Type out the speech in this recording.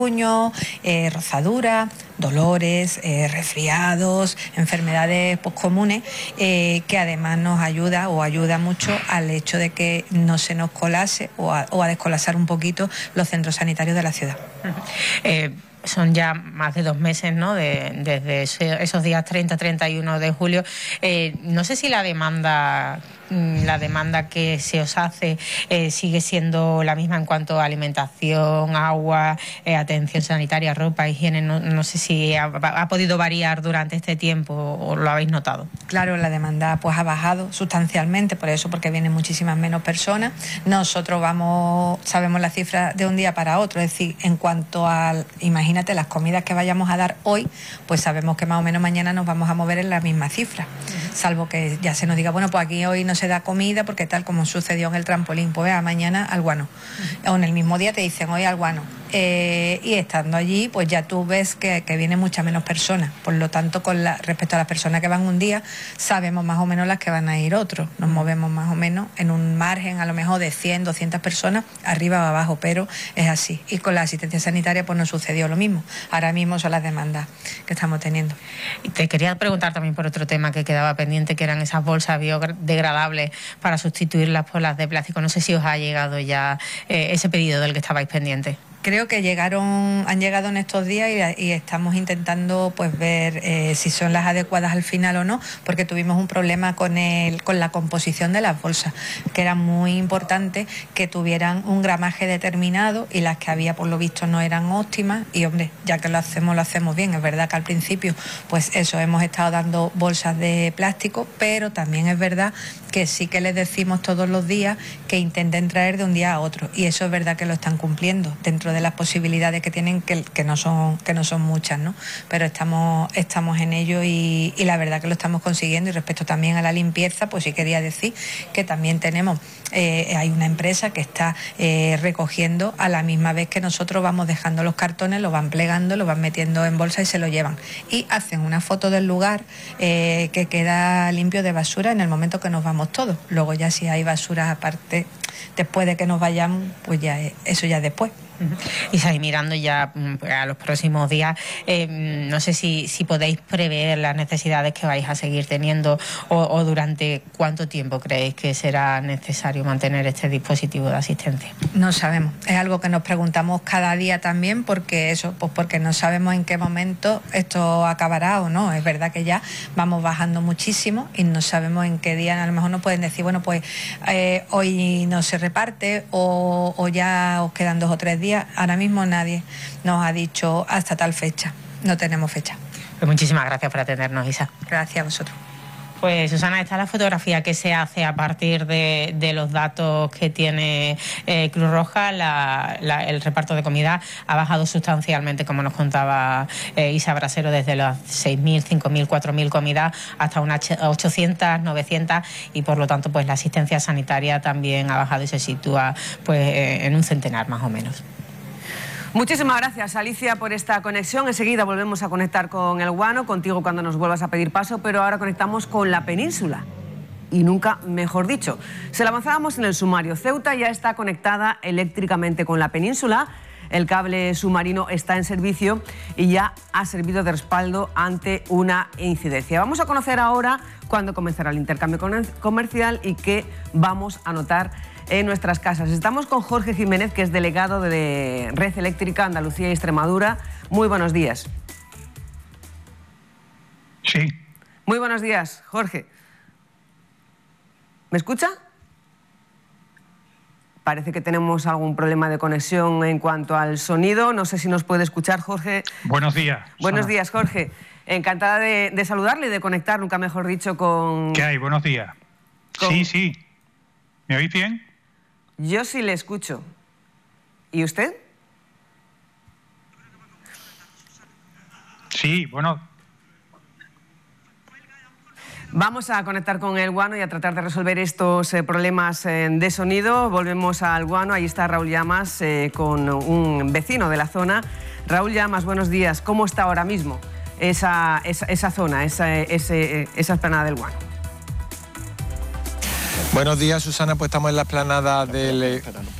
rozaduras, dolores, resfriados, enfermedades comunes, que además nos ayuda o ayuda mucho al hecho de que no se nos colase o a descolasar un poquito los centros sanitarios de la ciudad. Son ya más de 2 meses, ¿no?, desde esos días 30-31 de julio. No sé si la demanda que se os hace sigue siendo la misma en cuanto a alimentación, agua, atención sanitaria, ropa, higiene. No sé si ha podido variar durante este tiempo o lo habéis notado. Claro, la demanda pues ha bajado sustancialmente, por eso, porque vienen muchísimas menos personas. Nosotros sabemos la cifra de un día para otro, es decir, en cuanto al, imagínate, las comidas que vayamos a dar hoy, pues sabemos que más o menos mañana nos vamos a mover en la misma cifra, salvo que ya se nos diga, bueno, pues aquí hoy no se da comida porque tal como sucedió en el trampolín, pues mañana al guano, o en el mismo día te dicen hoy al guano. Y estando allí, pues ya tú ves que vienen muchas menos personas. Por lo tanto, respecto a las personas que van un día, sabemos más o menos las que van a ir otros. Nos movemos más o menos en un margen a lo mejor de 100, 200 personas, arriba o abajo, pero es así. Y con la asistencia sanitaria pues nos sucedió lo mismo. Ahora mismo son las demandas que estamos teniendo. Y te quería preguntar también por otro tema que quedaba pendiente, que eran esas bolsas biodegradables para sustituirlas por las de plástico. No sé si os ha llegado ya ese pedido del que estabais pendientes. Creo que han llegado en estos días y estamos intentando pues ver si son las adecuadas al final o no, porque tuvimos un problema con la composición de las bolsas, que era muy importante que tuvieran un gramaje determinado y las que había por lo visto no eran óptimas y hombre, ya que lo hacemos bien. Es verdad que al principio pues eso, hemos estado dando bolsas de plástico, pero también es verdad que sí que les decimos todos los días que intenten traer de un día a otro y eso es verdad que lo están cumpliendo dentro de las posibilidades que tienen, que no son muchas, ¿no? Pero estamos en ello y la verdad que lo estamos consiguiendo. Y respecto también a la limpieza, pues sí quería decir que también tenemos, hay una empresa que está recogiendo a la misma vez que nosotros vamos dejando los cartones, los van plegando, los van metiendo en bolsa y se lo llevan. Y hacen una foto del lugar que queda limpio de basura en el momento que nos vamos todos. Luego ya si hay basura aparte, después de que nos vayamos, pues ya eso ya después. Y seguir mirando ya a los próximos días, no sé si podéis prever las necesidades que vais a seguir teniendo o durante cuánto tiempo creéis que será necesario mantener este dispositivo de asistencia. No sabemos, es algo que nos preguntamos cada día también porque no sabemos en qué momento esto acabará o no. Es verdad que ya vamos bajando muchísimo y no sabemos en qué día, a lo mejor nos pueden decir, bueno, pues hoy no se reparte o ya os quedan 2 o 3 días. Ahora mismo nadie nos ha dicho hasta tal fecha, no tenemos fecha. Pues muchísimas gracias por atendernos, Isa. Gracias a vosotros. Pues Susana, esta es la fotografía que se hace a partir de los datos que tiene Cruz Roja. El reparto de comida ha bajado sustancialmente, como nos contaba Isa Brasero, desde las 6.000, 5.000, 4.000 comidas hasta unas 800, 900 y por lo tanto pues la asistencia sanitaria también ha bajado y se sitúa pues en un centenar más o menos. Muchísimas gracias, Alicia, por esta conexión. Enseguida volvemos a conectar con el Guano, contigo cuando nos vuelvas a pedir paso, pero ahora conectamos con la península. Y nunca mejor dicho. Se la avanzábamos en el sumario. Ceuta ya está conectada eléctricamente con la península. El cable submarino está en servicio y ya ha servido de respaldo ante una incidencia. Vamos a conocer ahora cuándo comenzará el intercambio comercial y qué vamos a notar en nuestras casas. Estamos con Jorge Jiménez, que es delegado de Red Eléctrica Andalucía y Extremadura. Muy buenos días. Sí. Muy buenos días, Jorge. ¿Me escucha? Parece que tenemos algún problema de conexión en cuanto al sonido. No sé si nos puede escuchar, Jorge. Buenos días. Buenos días, Jorge. Encantada de saludarle y de conectar, nunca mejor dicho, con... ¿Qué hay? Buenos días. Sí. ¿Me oís bien? Yo sí le escucho. ¿Y usted? Sí, bueno. Vamos a conectar con el Guano y a tratar de resolver estos problemas de sonido. Volvemos al Guano, ahí está Raúl Llamas con un vecino de la zona. Raúl Llamas, buenos días. ¿Cómo está ahora mismo esa zona, esa explanada del Guano? Buenos días, Susana. Pues estamos en la explanada del